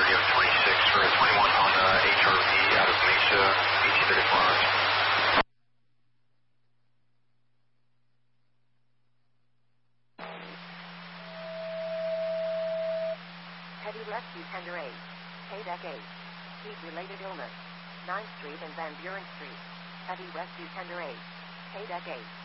30 out of 26 for 21 on HRV out of Mesa, 1834 hours. Heavy rescue tender 8. KDEC 8. Heat-related illness. 9th Street and Van Buren Street. Heavy rescue tender 8. KDEC 8.